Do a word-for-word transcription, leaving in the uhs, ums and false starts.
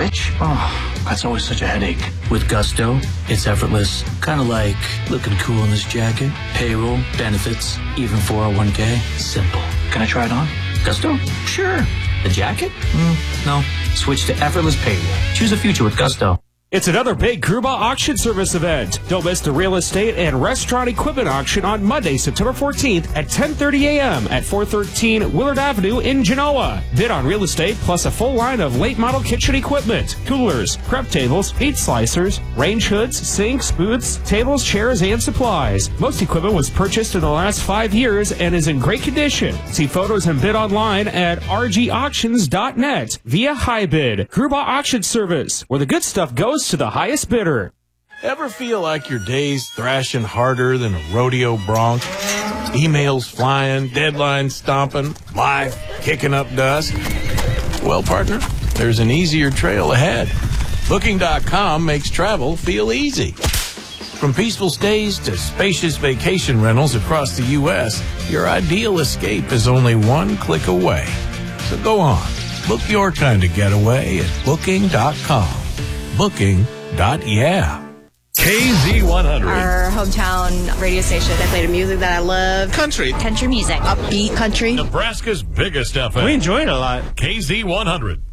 rich? Oh, that's always such a headache. With Gusto, it's effortless. Kind of like looking cool in this jacket. Payroll, benefits, even four oh one k. Simple. Can I try it on? Gusto? Sure. The jacket? Mm, no. Switch to effortless payroll. Choose a future with Gusto. It's another big Gruba Auction Service event. Don't miss the real estate and restaurant equipment auction on Monday, September fourteenth at ten thirty a.m. at four thirteen Willard Avenue in Genoa. Bid on real estate plus a full line of late model kitchen equipment, coolers, prep tables, meat slicers, range hoods, sinks, booths, tables, chairs, and supplies. Most equipment was purchased in the last five years and is in great condition. See photos and bid online at r g auctions dot net via HiBid. Gruba Auction Service, where the good stuff goes to the highest bidder. Ever feel like your day's thrashing harder than a rodeo bronc? Emails flying, deadlines stomping, life kicking up dust? Well, partner, there's an easier trail ahead. Booking dot com makes travel feel easy. From peaceful stays to spacious vacation rentals across the U S, your ideal escape is only one click away. So go on, book your kind of getaway at Booking dot com. Booking. Yeah. K Z one hundred. Our hometown radio station. I play the music that I love. Country. Country music. Upbeat country. Nebraska's biggest F M. We enjoy it a lot. K Z one hundred.